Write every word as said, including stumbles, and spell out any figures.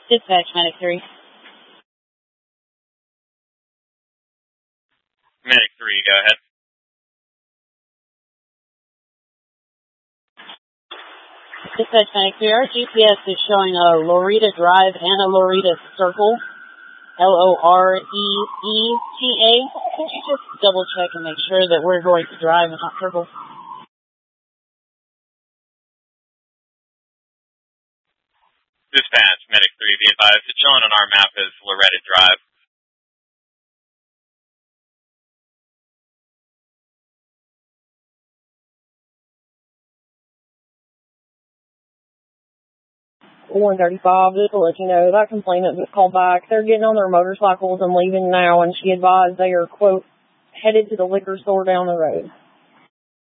Dispatch, Medic three. Medic three, go ahead. Dispatch, Medic three, our G P S is showing a Loretta Drive and a Loretta Circle. L O R E E T A. Could you just double check and make sure that we're going to drive and not circle? Dispatch, Medic three, be advised. It's showing on our map as Loretta Drive. one thirty-five, just to let you know, that complainant just called back. They're getting on their motorcycles and leaving now, and she advised they are, quote, headed to the liquor store down the road.